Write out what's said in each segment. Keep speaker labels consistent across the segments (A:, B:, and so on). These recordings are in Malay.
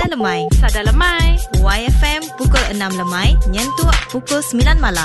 A: Sada Lemai.
B: Sada Lemai.
A: YFM pukul 6 lemai, nyentuh pukul 9 malam.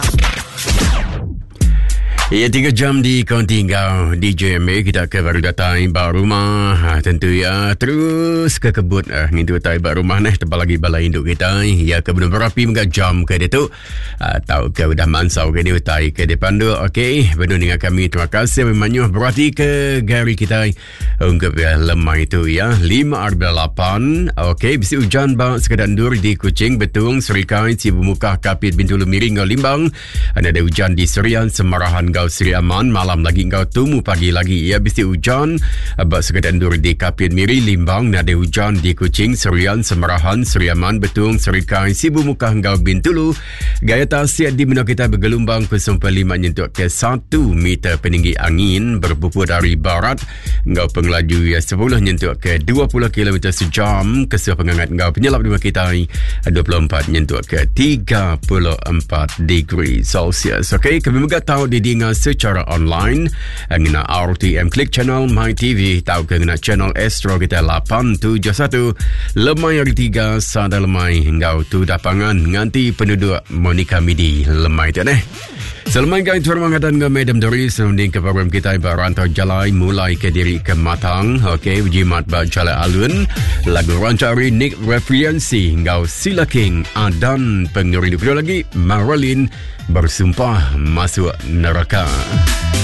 C: Ya, 3 jam di Konti Engkau DJ MA. Kita ke baru datang bak rumah. Tentu ya, terus ke kebun ngintu tai bak rumah ni tebal lagi balai induk kita. Ya, ke belum berapi mengak jam ke dia tu. Tahu ke udah mansau ke ni utai ke depan tu. Okey, benar dengan kami. Terima kasih memangnya berarti ke gari kita untuk lemah itu ya. 5/8. Okey, bisi hujan bang sekadar dur di Kuching, Betung, Serikai, Cibumukah, Kapit, Bintulu, Miring, Limbang. Ada hujan di Serian, Semarahan, Gau Seri Aman, malam lagi engkau tumu pagi lagi ya, bisi hujan abak sekadar dur di Kapit, Miri, Limbang, ada hujan di Kuching, Serian, Semarahan, Seri Aman, Betung, Serikai, Cibumukah, Gau Bintulu. Gaya tasiat di mana kita bergelombang 0.5 nyentuh ke 1 meter peninggi angin berpupur dari barat. Engkau pengelaju ya 10 nyentuh ke 20 km sejam. Kesuhu penghangat engkau penyelap di kita 24 nyentuh ke 34 degree Celsius. Okey, kami juga tahu didengar secara online ngena RTM Klik channel My TV, tahu ke ngena channel Astro kita 871 Lemai hari 3 Sada Lemai engkau tu dapangan nganti penduduk Monica Midi Lemai tu deh. Selamat kali terima kasih dengan Madam Doris sembending ke program kita berantau jalai mulai ke diri ke matang. Okey, jimat ba jalai alun lagu rancari Nick Referensi engkau Sila King dan pengerindu kedua lagi Marilyn bersumpah masuk neraka.